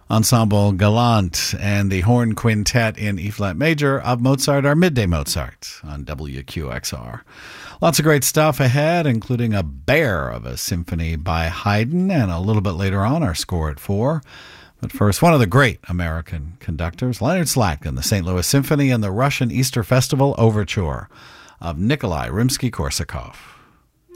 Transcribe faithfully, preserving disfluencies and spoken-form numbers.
Ensemble Galant and the Horn Quintet in E-flat major of Mozart are Midday Mozart on W Q X R. Lots of great stuff ahead, including a bear of a symphony by Haydn, and a little bit later on, our score at four. But first, one of the great American conductors, Leonard Slatkin, the Saint Louis Symphony and the Russian Easter Festival Overture of Nikolai Rimsky-Korsakov.